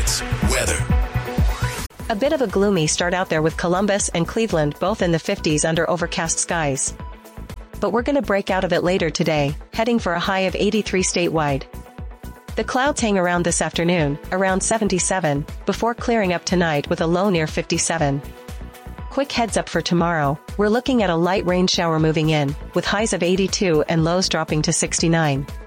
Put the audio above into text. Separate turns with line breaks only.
It's weather.
A bit of a gloomy start out there with Columbus and Cleveland both in the 50s under overcast skies. But we're going to break out of it later today, heading for a high of 83 statewide. The clouds hang around this afternoon, around 77, before clearing up tonight with a low near 57. Quick heads up for tomorrow, we're looking at a light rain shower moving in, with highs of 82 and lows dropping to 69.